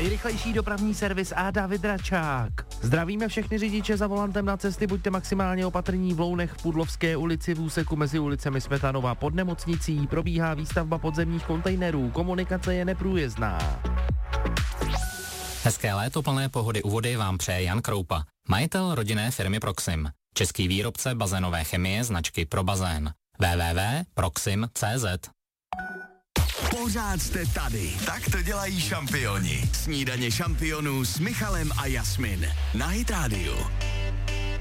Nejrychlejší dopravní servis a David Račák. Zdravíme všechny řidiče za volantem na cesty, buďte maximálně opatrní v Lounech v Pudlovské ulici v úseku mezi ulicemi Smetanova pod nemocnicí. Probíhá výstavba podzemních kontejnerů, komunikace je neprůjezdná. Hezké léto plné pohody u vody vám přeje Jan Kroupa, majitel rodinné firmy Proxim, český výrobce bazénové chemie značky Pro bazén. www.proxim.cz. Pořád jste tady. Tak to dělají šampioni. Snídaně šampionů s Michalem a Jasmin na Hit Radio.